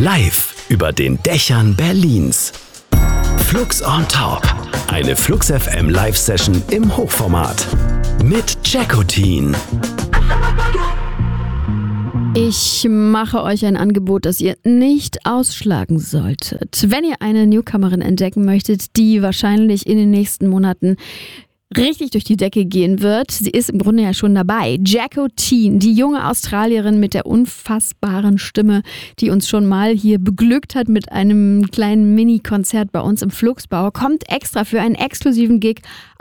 Live über den Dächern Berlins. Flux on Top. Eine Flux FM Live-Session im Hochformat. Mit Jackotin. Ich mache euch ein Angebot, das ihr nicht ausschlagen solltet. Wenn ihr eine Newcomerin entdecken möchtet, die wahrscheinlich in den nächsten Monaten richtig durch die Decke gehen wird. Sie ist im Grunde ja schon dabei. Jackotin, die junge Australierin mit der unfassbaren Stimme, die uns schon mal hier beglückt hat mit einem kleinen Mini-Konzert bei uns im Fluxbau, kommt extra für einen exklusiven Gig